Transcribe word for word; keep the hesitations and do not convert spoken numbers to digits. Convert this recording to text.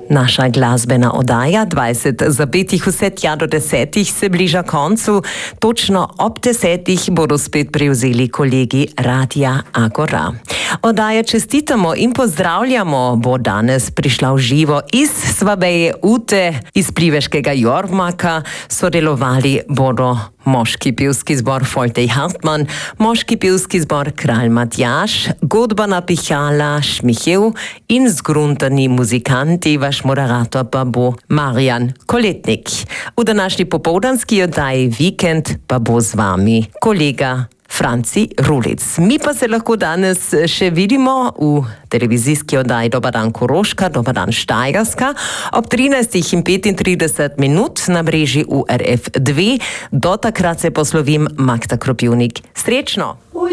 Naša glasbena oddaja dvajset zapetih vse tja do desetih se bliža koncu. Točno ob desetih bodo spet prevzeli kolegi Radia Agora. Oddaja čestitamo in pozdravljamo bo danes prišla v živo iz Svabeje Ute, iz Pliveškega Jormaka. Sodelovali bodo moški pevski zbor Foltej Hartmann, moški pevski zbor Kralj Matjaž, godbana pihala Šmichev in zgruntani muzikanti, vaš moderator pa bo Marjan Koletnik. V današnji popoldanski oddaji Vikend pa bo z vami kolega Franci Rulic. Mi pa se lahko danes še vidimo v televizijski oddaji Dobar dan Koroška, Dobar dan Štajerska ob trinajstih in petintrideset minut na mreži U R F dve. Do takrat se poslovim Magda Kropivnik. Srečno!